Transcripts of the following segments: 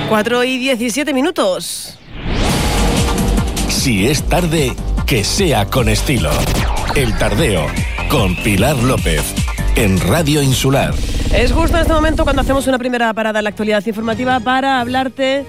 4:17. Si es tarde, que sea con estilo. El Tardeo, con Pilar López, en Radio Insular. Es justo en este momento cuando hacemos una primera parada en la actualidad informativa para hablarte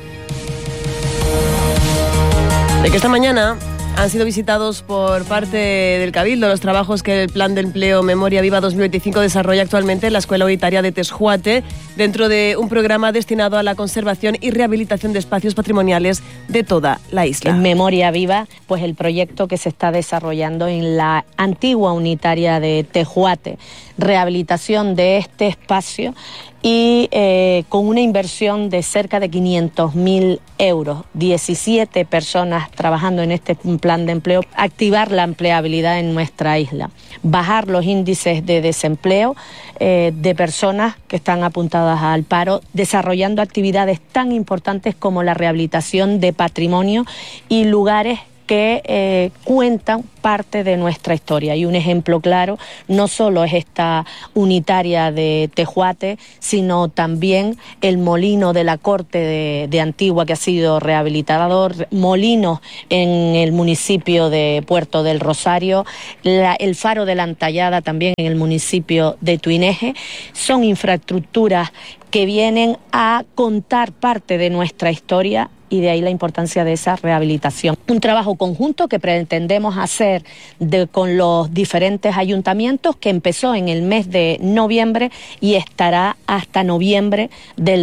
de que esta mañana han sido visitados por parte del Cabildo los trabajos que el Plan de Empleo Memoria Viva 2025 desarrolla actualmente en la Escuela Unitaria de Tesjuate, dentro de un programa destinado a la conservación y rehabilitación de espacios patrimoniales de toda la isla. En Memoria Viva, pues el proyecto que se está desarrollando en la antigua Unitaria de Tesjuate, rehabilitación de este espacio y con una inversión de cerca de 500.000 euros, 17 personas trabajando en este plan de empleo, activar la empleabilidad en nuestra isla, bajar los índices de desempleo de personas que están apuntadas al paro, desarrollando actividades tan importantes como la rehabilitación de patrimonio y lugares que cuentan parte de nuestra historia. Y un ejemplo claro no solo es esta unitaria de Tesjuate, sino también el molino de la Corte de Antigua, que ha sido rehabilitado, molinos en el municipio de Puerto del Rosario, el faro de la Antallada también en el municipio de Tuineje. Son infraestructuras que vienen a contar parte de nuestra historia, y de ahí la importancia de esa rehabilitación. Un trabajo conjunto que pretendemos hacer con los diferentes ayuntamientos, que empezó en el mes de noviembre y estará hasta noviembre del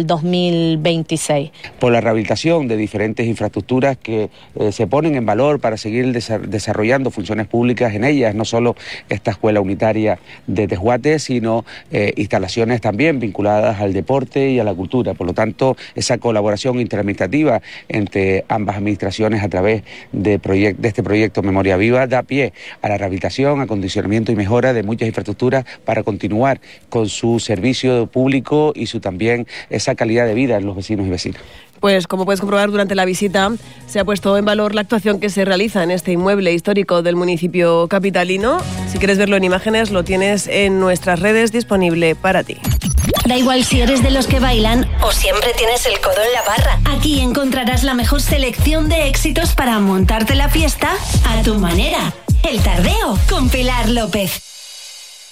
2026. Por la rehabilitación de diferentes infraestructuras que se ponen en valor para seguir desarrollando funciones públicas en ellas, no solo esta escuela unitaria de Tesjuate, sino instalaciones también vinculadas al deporte y a la cultura. Por lo tanto, esa colaboración interadministrativa entre ambas administraciones a través de este proyecto Memoria Viva da pie a la rehabilitación, acondicionamiento y mejora de muchas infraestructuras para continuar con su servicio público y también esa calidad de vida en los vecinos y vecinas. Pues como puedes comprobar, durante la visita se ha puesto en valor la actuación que se realiza en este inmueble histórico del municipio capitalino. Si quieres verlo en imágenes, lo tienes en nuestras redes disponible para ti. Da igual si eres de los que bailan o siempre tienes el codo en la barra. Aquí encontrarás la mejor selección de éxitos para montarte la fiesta a tu manera. El Tardeo con Pilar López.